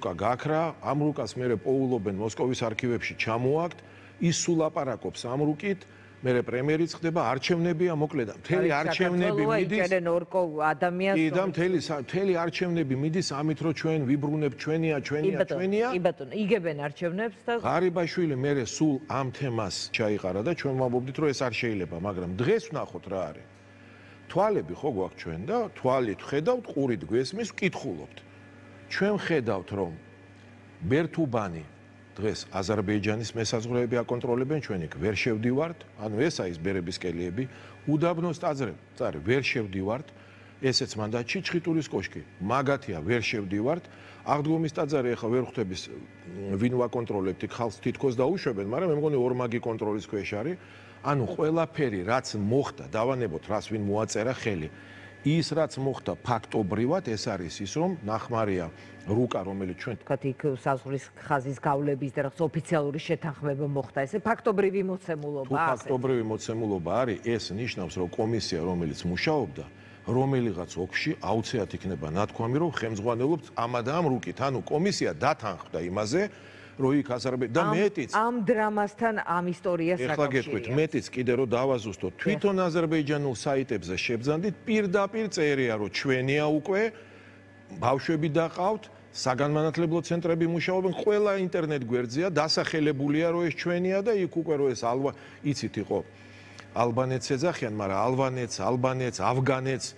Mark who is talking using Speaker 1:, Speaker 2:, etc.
Speaker 1: რუკა გაქრა, ამ რუკას მერე პოულობენ მოსკოვის არქივებში ჩამოაქვთ, ის სულ ლაპარაკობს ამ რუკით, მერე პრემიერიც ხდება, არჩევნებია, მოკლედ, მთელი არჩევნები მიდის. კი და მთელი არჩევნები მიდის ამით, რომ ჩვენ ვიბრუნებთ ჩვენია.
Speaker 2: კი ბატონო, იგებენ არჩევნებს და
Speaker 1: ღარიბაშვილი მერე სულ ამ თემას ჩაიყარა და ჩვენ ვამბობდით, რომ ეს არ შეიძლება, მაგრამ დღეს ვნახოთ რა არის. თვალები ხო გვაქვს ჩვენ და თვალით ხედავთ, ყურით გვესმის, ვკითხულობთ. ჩვენ ხედავთ, რომ ბერთუბანი დღეს აზერბაიჯანის მესაზღვრეები აკონტროლებენ, ჩვენ იქ ვერ შევდივართ, ანუ ესა ის ბერების კელიები, უდაბნოს ტაძარი ვერ შევდივართ, ესეც მანდატში ჩხიტურის კოშკი, მაგათია ვერ შევდივართ, აღდგომის ტაძარი ახლა ვერ ხვდები ვინ ვაკონტროლებთ, იქ ხალხს თითქოს დაუშვებენ, მაგრამ მე მგონი ორმაგი კონტროლის ქვეშ არის, ანუ ყველაფერი რაც მოხდა, დავანებოთ რას ვინ მოაწერა ხელი. ის რაც მოხდა ფაქტობრივად ეს არის ის რომ ნახმარია რუკა რომელიც ჩვენ
Speaker 2: თქვათ იქ საზღვრის ხაზის გავლების და რაღაც ოფიციალური შეთანხმება მოხდა ესე ფაქტობრივი მოცემულობა
Speaker 1: ასე ფაქტობრივი მოცემულობა არის ეს ნიშნავს რომ კომისია რომელიც მუშაობდა რომელიღაც ოფში აუცილებლად იქნება ნათქვამი რომ ხელმძღვანელობს ამა და ამ რუკით ანუ კომისია დათანხმდა იმაზე რო იქ აზერბაიჯანი და მეტიც
Speaker 2: ამ დრამასთან ამ ისტორიას
Speaker 1: საკავშირია. ეხლა გეტყვით, მეტიც კიდე რომ დავაზუსტოთ, თვითონ აზერბაიჯანულ საიტებზე შევძანდით, პირდაპირ წერია, რომ ჩვენია უკვე, ბავშვები დაყავთ, საგანმანათლებლო ცენტრები მუშაობენ, ყველა ინტერნეტ გვერდზეა, დასახელებულია, რომ ეს ჩვენია და იქ უკვე რომ ეს იცით იყო ალბანეთს ეძახიან, მაგრამ ალბანეთს, ავგანეთს